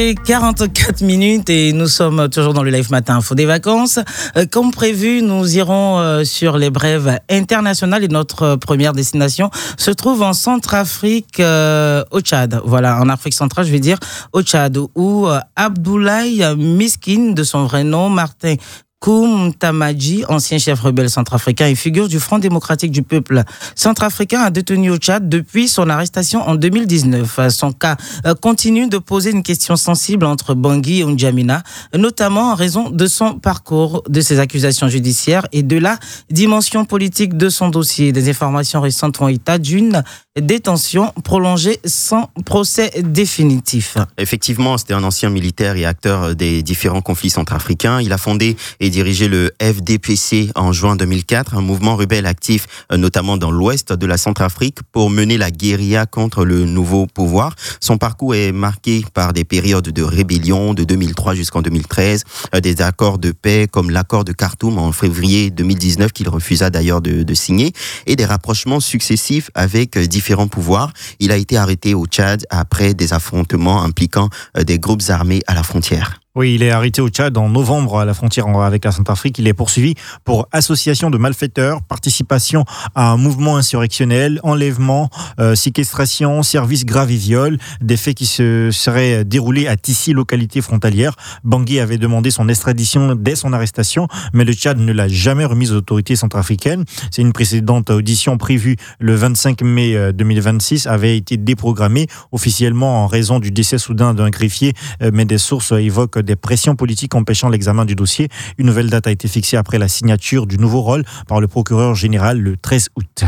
44 minutes et nous sommes toujours dans le live matin info des vacances. Comme prévu, nous irons sur les brèves internationales et notre première destination se trouve en Centrafrique, au Tchad. Voilà, en Afrique centrale, je vais dire au Tchad, où Abdoulaye Miskine, de son vrai nom, Martin Koum Tamadji, ancien chef rebelle centrafricain et figure du Front démocratique du peuple centrafricain, a détenu au Tchad depuis son arrestation en 2019. Son cas continue de poser une question sensible entre Bangui et N'Djamena, notamment en raison de son parcours, de ses accusations judiciaires et de la dimension politique de son dossier. Des informations récentes font état d'une détention prolongée sans procès définitif. Effectivement, c'était un ancien militaire et acteur des différents conflits centrafricains. Il a fondé et dirigé le FDPC en juin 2004, un mouvement rebelle actif notamment dans l'ouest de la Centrafrique pour mener la guérilla contre le nouveau pouvoir. Son parcours est marqué par des périodes de rébellion de 2003 jusqu'en 2013, des accords de paix comme l'accord de Khartoum en février 2019 qu'il refusa d'ailleurs de signer, et des rapprochements successifs avec différents pouvoirs. Il a été arrêté au Tchad après des affrontements impliquant des groupes armés à la frontière. Oui, il est arrêté au Tchad en novembre à la frontière avec la Centrafrique. Il est poursuivi pour association de malfaiteurs, participation à un mouvement insurrectionnel, enlèvement, séquestration, services graves et viol, des faits qui se seraient déroulés à Tissi, localité frontalière. Bangui avait demandé son extradition dès son arrestation, mais le Tchad ne l'a jamais remise aux autorités centrafricaines. C'est une précédente audition prévue le 25 mai 2026 avait été déprogrammée officiellement en raison du décès soudain d'un greffier, mais des sources évoquent des pressions politiques empêchant l'examen du dossier. Une nouvelle date a été fixée après la signature du nouveau rôle par le procureur général le 13 août.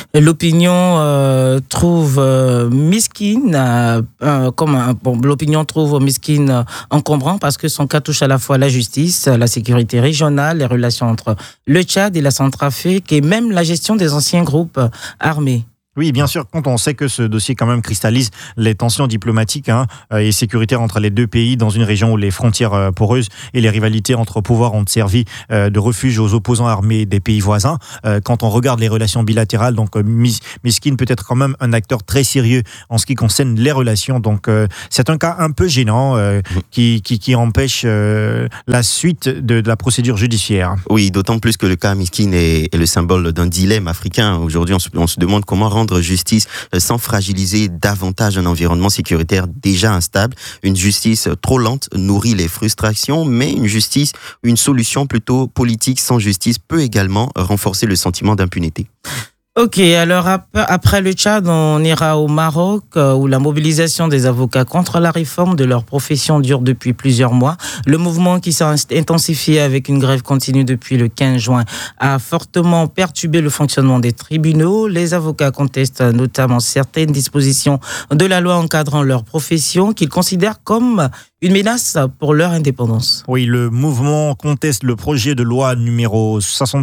L'opinion trouve Miskine l'opinion trouve Miskine encombrant parce que son cas touche à la fois la justice, la sécurité régionale, les relations entre le Tchad et la Centrafrique et même la gestion des anciens groupes armés. Oui, bien sûr, quand on sait que ce dossier quand même cristallise les tensions diplomatiques et sécuritaires entre les deux pays dans une région où les frontières poreuses et les rivalités entre pouvoirs ont servi de refuge aux opposants armés des pays voisins. Quand on regarde les relations bilatérales, donc Miskine peut être quand même un acteur très sérieux en ce qui concerne les relations. Donc c'est un cas un peu gênant qui empêche la suite de la procédure judiciaire. Oui, d'autant plus que le cas Miskine est le symbole d'un dilemme africain. Aujourd'hui, on se demande comment rendre justice sans fragiliser davantage un environnement sécuritaire déjà instable. Une justice trop lente nourrit les frustrations, mais une solution plutôt politique sans justice peut également renforcer le sentiment d'impunité. Ok, alors après le Tchad, on ira au Maroc où la mobilisation des avocats contre la réforme de leur profession dure depuis plusieurs mois. Le mouvement qui s'est intensifié avec une grève continue depuis le 15 juin a fortement perturbé le fonctionnement des tribunaux. Les avocats contestent notamment certaines dispositions de la loi encadrant leur profession qu'ils considèrent comme une menace pour leur indépendance. Oui, le mouvement conteste le projet de loi numéro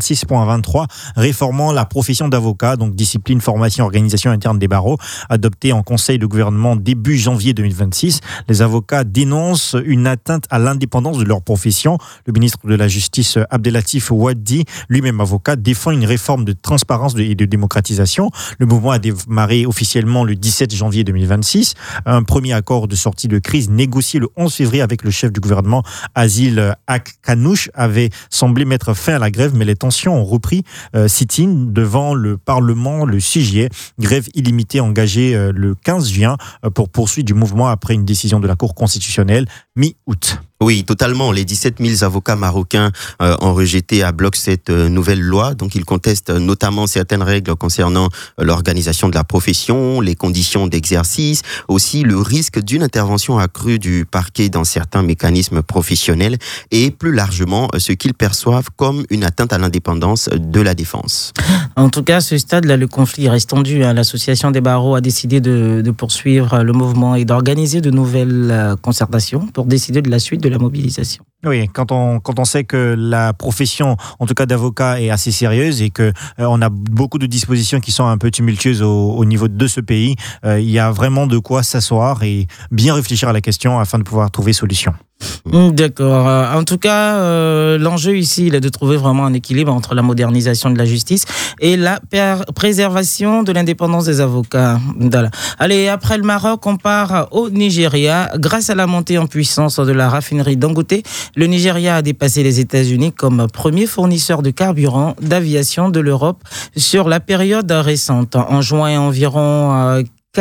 66.23 réformant la profession d'avocat, donc discipline, formation, organisation interne des barreaux, adopté en conseil de gouvernement début janvier 2026. Les avocats dénoncent une atteinte à l'indépendance de leur profession. Le ministre de la Justice, Abdelatif Ouaddi, lui-même avocat, défend une réforme de transparence et de démocratisation. Le mouvement a démarré officiellement le 17 janvier 2026. Un premier accord de sortie de crise négocié le 11 février avec le chef du gouvernement, Azil Akhanouch, avait semblé mettre fin à la grève, mais les tensions ont repris. Sit-in devant le Parlement le 6 juillet. Grève illimitée engagée le 15 juin pour poursuite du mouvement après une décision de la Cour constitutionnelle mi-août. Oui, totalement. Les 17 000 avocats marocains ont rejeté à bloc cette nouvelle loi. Donc, ils contestent notamment certaines règles concernant l'organisation de la profession, les conditions d'exercice, aussi le risque d'une intervention accrue du parquet dans certains mécanismes professionnels et plus largement ce qu'ils perçoivent comme une atteinte à l'indépendance de la défense. En tout cas, à ce stade-là, le conflit reste tendu. L'association des barreaux a décidé de poursuivre le mouvement et d'organiser de nouvelles concertations pour décider de la suite de la mobilisation. Oui, quand on sait que la profession, en tout cas d'avocat, est assez sérieuse et que on a beaucoup de dispositions qui sont un peu tumultueuses au niveau de ce pays, il y a vraiment de quoi s'asseoir et bien réfléchir à la question afin de pouvoir trouver solution. D'accord. En tout cas, l'enjeu ici, il est de trouver vraiment un équilibre entre la modernisation de la justice et la préservation de l'indépendance des avocats. Voilà. Allez, après le Maroc, on part au Nigeria. Grâce à la montée en puissance de la raffinerie Dangote, le Nigeria a dépassé les États-Unis comme premier fournisseur de carburant d'aviation de l'Europe sur la période récente. En juin, environ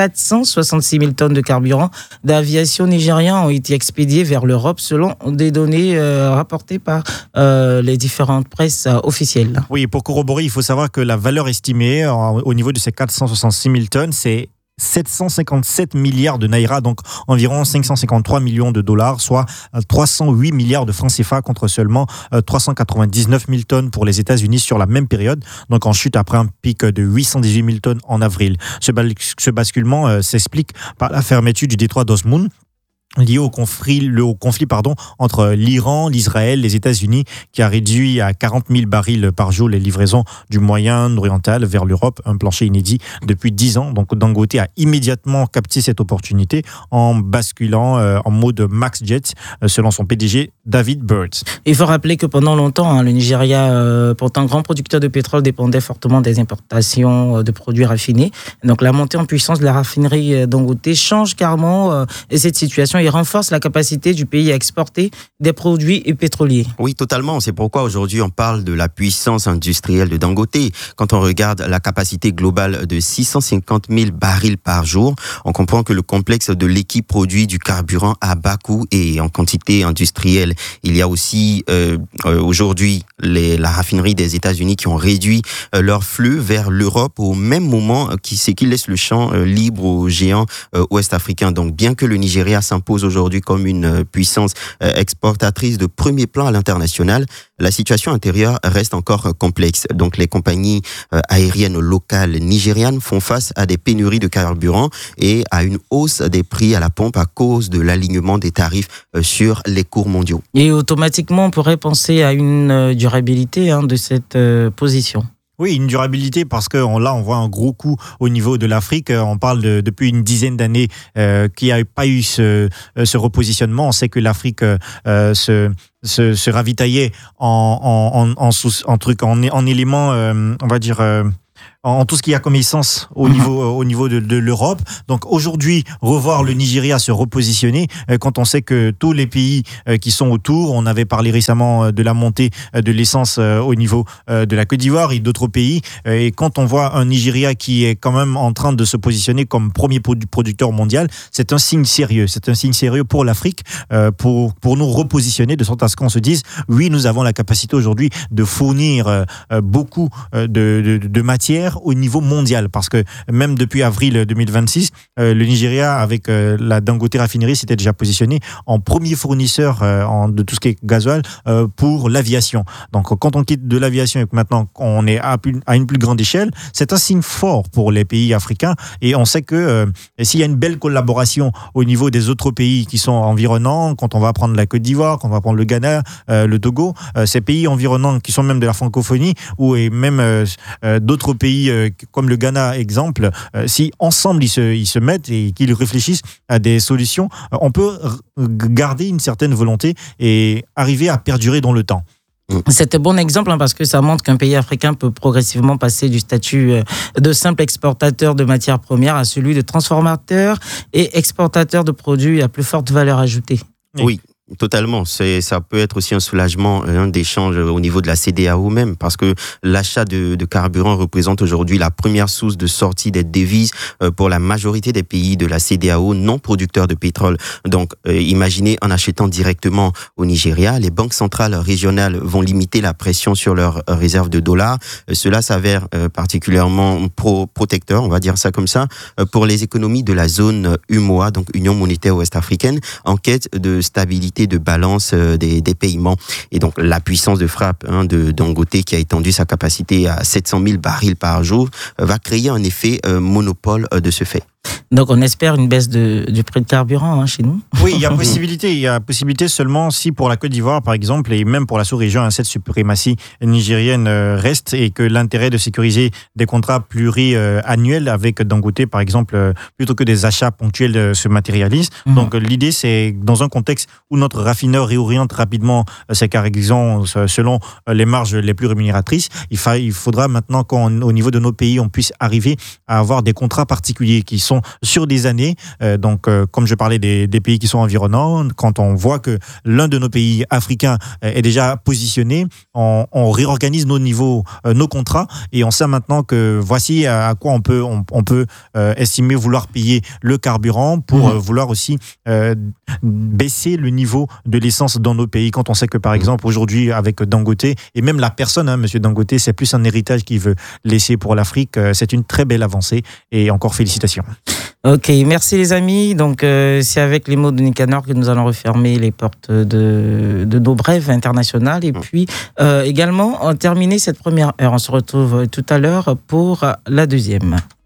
466 000 tonnes de carburant d'aviation nigérien ont été expédiées vers l'Europe selon des données rapportées par les différentes presses officielles. Oui, pour corroborer, il faut savoir que la valeur estimée au niveau de ces 466 000 tonnes, c'est 757 milliards de naira, donc environ 553 millions de dollars, soit 308 milliards de francs CFA contre seulement 399 000 tonnes pour les États-Unis sur la même période, donc en chute après un pic de 818 000 tonnes en avril. Ce basculement s'explique par la fermeture du détroit d'Osmoun, lié au conflit entre l'Iran, l'Israël, les États-Unis, qui a réduit à 40 000 barils par jour les livraisons du Moyen-Oriental vers l'Europe, un plancher inédit depuis 10 ans. Donc Dangote a immédiatement capté cette opportunité en basculant en mode Max Jet, selon son PDG David Bird. Il faut rappeler que pendant longtemps, le Nigeria, pourtant grand producteur de pétrole, dépendait fortement des importations de produits raffinés. Donc la montée en puissance de la raffinerie Dangote change carrément cette situation et renforce la capacité du pays à exporter des produits pétroliers. Oui, totalement. C'est pourquoi aujourd'hui on parle de la puissance industrielle de Dangote. Quand on regarde la capacité globale de 650 000 barils par jour, on comprend que le complexe de l'équipe produit du carburant à bas coût et en quantité industrielle. Il y a aussi aujourd'hui la raffinerie des États-Unis qui ont réduit leur flux vers l'Europe au même moment qui laisse le champ libre aux géants ouest-africains. Donc bien que le Nigeria s'impose aujourd'hui comme une puissance exportatrice de premier plan à l'international, la situation intérieure reste encore complexe. Donc les compagnies aériennes locales nigérianes font face à des pénuries de carburant et à une hausse des prix à la pompe à cause de l'alignement des tarifs sur les cours mondiaux. Et automatiquement, on pourrait penser à une durabilité de cette position. Oui, une durabilité parce que là, on voit un gros coup au niveau de l'Afrique. On parle depuis une dizaine d'années qu'il n'y a pas eu ce repositionnement. On sait que l'Afrique se ravitaillait en éléments, on va dire... en tout ce qu'il y a comme essence au niveau de l'Europe. Donc aujourd'hui, revoir le Nigeria se repositionner, quand on sait que tous les pays qui sont autour, on avait parlé récemment de la montée de l'essence au niveau de la Côte d'Ivoire et d'autres pays, et quand on voit un Nigeria qui est quand même en train de se positionner comme premier producteur mondial, c'est un signe sérieux. C'est un signe sérieux pour l'Afrique, pour nous repositionner de sorte à ce qu'on se dise, oui, nous avons la capacité aujourd'hui de fournir beaucoup de matière au niveau mondial, parce que même depuis avril 2026, le Nigeria avec la Dangote raffinerie s'était déjà positionné en premier fournisseur de tout ce qui est gasoil pour l'aviation. Donc quand on quitte de l'aviation et que maintenant on est à une plus grande échelle, c'est un signe fort pour les pays africains, et on sait que s'il y a une belle collaboration au niveau des autres pays qui sont environnants, quand on va prendre la Côte d'Ivoire, quand on va prendre le Ghana, le Togo, ces pays environnants qui sont même de la francophonie, ou et même d'autres pays comme le Ghana, exemple, si ensemble ils se mettent et qu'ils réfléchissent à des solutions, on peut garder une certaine volonté et arriver à perdurer dans le temps. C'est un bon exemple parce que ça montre qu'un pays africain peut progressivement passer du statut de simple exportateur de matières premières à celui de transformateur et exportateur de produits à plus forte valeur ajoutée. Oui. Totalement, ça peut être aussi un soulagement d'échange au niveau de la CEDEAO même, parce que l'achat de carburant représente aujourd'hui la première source de sortie des devises pour la majorité des pays de la CEDEAO non producteurs de pétrole. Donc imaginez, en achetant directement au Nigeria, les banques centrales régionales vont limiter la pression sur leurs réserves de dollars. Cela s'avère particulièrement protecteur, on va dire ça comme ça, pour les économies de la zone UMOA, donc Union monétaire ouest-africaine, en quête de stabilité de balance des paiements. Et donc la puissance de frappe de Dangote, qui a étendu sa capacité à 700 000 barils par jour, va créer un effet monopole de ce fait. Donc, on espère une baisse du prix de carburant chez nous. Oui, il y a possibilité. Il y a possibilité seulement si pour la Côte d'Ivoire, par exemple, et même pour la sous-région, cette suprématie nigérienne reste et que l'intérêt de sécuriser des contrats pluriannuels avec Dangote, par exemple, plutôt que des achats ponctuels se matérialise. Donc, l'idée, c'est dans un contexte où notre raffineur réoriente rapidement ses cargaisons selon les marges les plus rémunératrices, il faudra maintenant qu'au niveau de nos pays, on puisse arriver à avoir des contrats particuliers qui sont sur des années. Donc, comme je parlais des pays qui sont environnants, quand on voit que l'un de nos pays africains est déjà positionné, on réorganise nos contrats et on sait maintenant que voici à quoi on peut estimer vouloir payer le carburant pour vouloir aussi baisser le niveau de l'essence dans nos pays. Quand on sait que, par exemple, aujourd'hui, avec Dangote, et même la personne, Monsieur Dangote, c'est plus un héritage qu'il veut laisser pour l'Afrique. C'est une très belle avancée et encore félicitations. Ok, merci les amis. Donc, c'est avec les mots de Nicanor que nous allons refermer les portes de nos brèves internationales. Et puis, également, terminer cette première heure. On se retrouve tout à l'heure pour la deuxième.